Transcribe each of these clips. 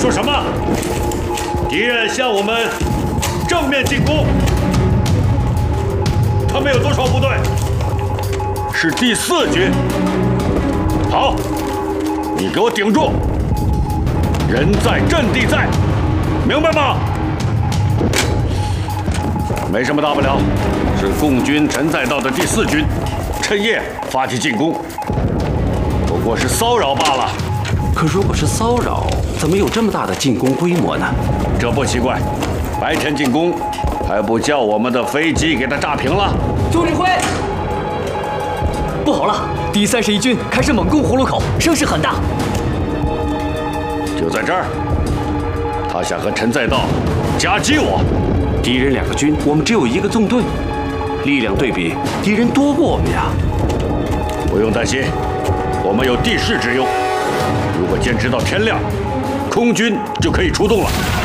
说什么？敌人向我们正面进攻，他们有多少部队？是第4军。好，你给我顶住！人在，阵地在，明白吗？没什么大不了，是共军陈载道的第4军，趁夜发起进攻，不过是骚扰罢了。 可如果是骚扰，怎么有这么大的进攻规模呢？ 这不奇怪，白天进攻，还不叫我们的飞机给它炸平了？ 总指挥，不好了！第31军开始猛攻葫芦口，声势很大。 就在这儿，他想和陈载道夹击我。 敌人2个军，我们只有1个纵队，力量对比，敌人多过我们呀。 不用担心，我们有地势之优。如果坚持到天亮，空军就可以出动了。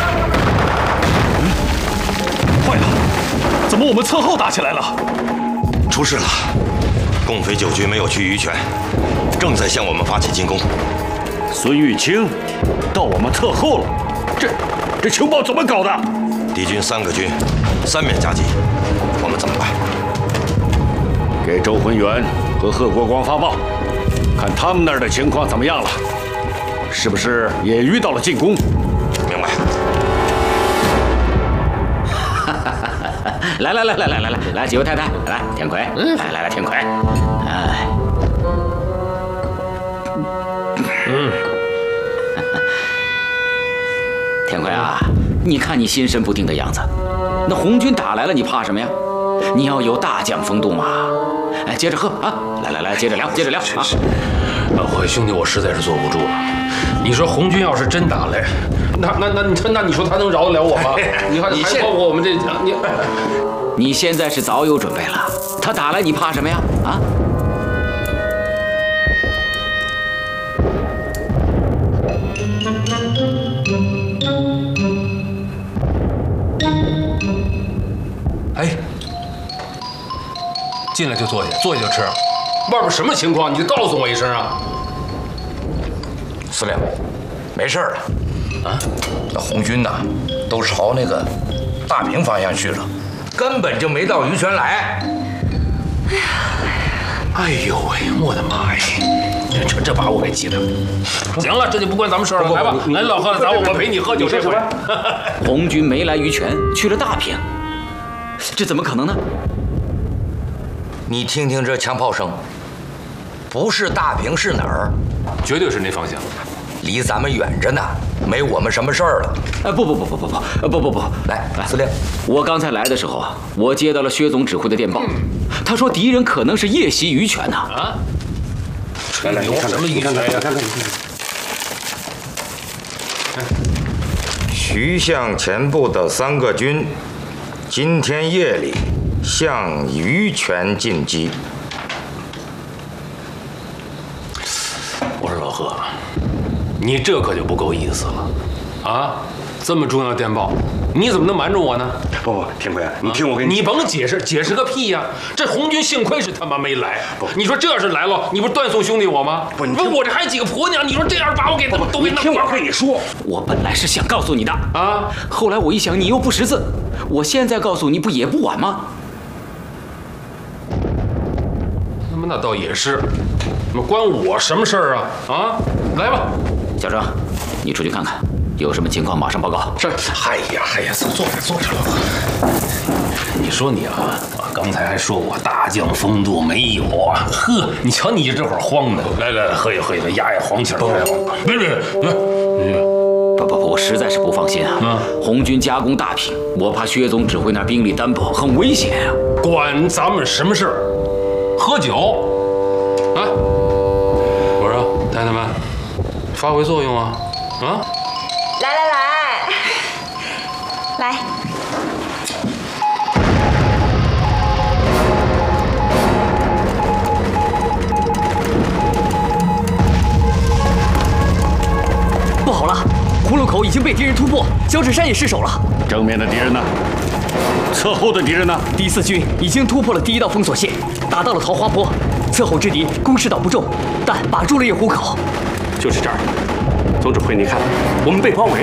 坏了，怎么我们侧后打起来了？ 出事了！共匪9军没有去于泉，正在向我们发起进攻。 孙玉清到我们侧后了，这情报怎么搞的？ 敌军3个军3面夹击，我们怎么办？ 给周浑元和贺国光发报，看他们那儿的情况怎么样了？是不是也遇到了进攻？ 明白。 来，几位太太，来，天魁，来，天魁，哎，天魁啊，你看你心神不定的样子，那红军打来了，你怕什么呀？你要有大将风度嘛！哎，接着喝啊！来，接着聊啊！ 我兄弟，我实在是坐不住了。你说红军要是真打来，那你说他能饶得了我吗？你看，还包括我们这你现在是早有准备了，他打来你怕什么呀？啊！ 哎，进来就坐下，坐下就吃。外边什么情况，你就告诉我一声啊！ 司令，没事了。啊，那红军呐，都朝那个大平方向去了，根本就没到于泉来。 哎呦喂，我的妈呀！这把我给急的。行了，这就不关咱们事儿了。来吧，来，老贺，咱我陪你喝酒这回。 红军没来于泉，去了大平，这怎么可能呢？ 你听听这枪炮声，不是大平是哪儿？ 绝对是那方向， 离咱们远着呢，没我们什么事儿了。 不， 来，司令， 我刚才来的时候啊，我接到了薛总指挥的电报，他说敌人可能是夜袭于泉呐。啊， 来，你看什么于泉呀？看。 徐向前部的3个军，今天夜里向于泉进击。 我说老贺，你这可就不够意思了，啊！这么重要的电报，你怎么能瞒着我呢？ 不，天魁，你听我跟你甭解释，解释个屁呀！这红军幸亏是他妈没来，你说这要是来了，你不是断送兄弟我吗？不，我这还几个婆娘，你说这样把我给都给弄。 听我跟你说， 我本来是想告诉你的啊， 后来我一想，你又不识字，我现在告诉你不也不晚吗？ 那倒也是，那关我什么事儿啊？啊，来吧， 小郑，你出去看看，有什么情况马上报告。 是。哎呀，坐着了。你说你啊，刚才还说我大将风度没有啊？呵，你瞧你这会儿慌的。来，喝一喝，压黄气儿。别， 不，我实在是不放心啊。红军加攻大平，我怕薛总指挥那兵力单薄，很危险啊。 管咱们什么事儿？喝酒，啊！我说太太们，发挥作用啊！啊！ 来， 不好了，葫芦口已经被敌人突破，交趾山也失守了。 正面的敌人呢？侧后的敌人呢？ 第4军已经突破了第1道封锁线，打到了桃花坡。侧后之敌攻势倒不重，但把住了夜壶口。 就是这儿。总指挥，你看，我们被包围了。